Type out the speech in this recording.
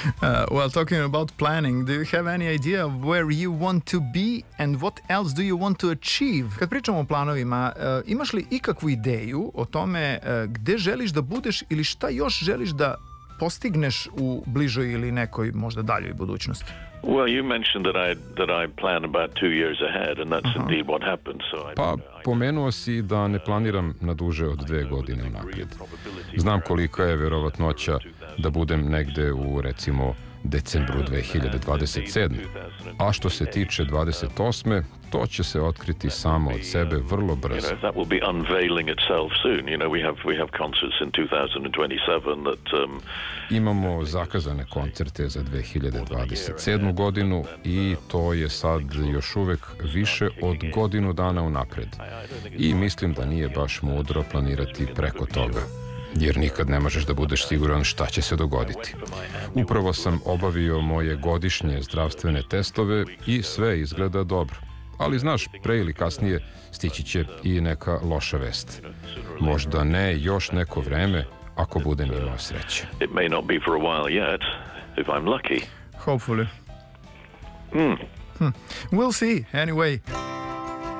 Well, talking about planning, do you have any idea of where you want to be and what else do you want to achieve? Kad pričamo o planovima, imaš li ikakvu ideju o tome gde želiš da budeš ili šta još želiš da postigneš u bližoj ili nekoj možda daljoj budućnosti? Well, you mentioned that I plan about 2 years ahead, and that's indeed what happened. Pa, pomenuo si da ne planiram na duže od 2 godine unaprijed. Znam kolika je verovatnoća da budem negde u, recimo, decembru 2027. A što se tiče 28. to će se otkriti samo od sebe vrlo brzo. That will be unveiling itself soon. You know, we have concerts in 2027 that Imamo zakazane koncerte za 2027. godinu i to je sad još uvek više od godinu dana unapred. I mislim da nije baš mudro planirati preko toga, jer nikad ne možeš da budeš siguran šta će se dogoditi. Upravo sam obavio moje godišnje zdravstvene testove i sve izgleda dobro. Ali znaš, pre ili kasnije stići će i neka loša vest. Možda ne još neko vreme, ako budem imao sreće. It may not be for a while yet, if I'm lucky. Hopefully. We'll see. Anyway.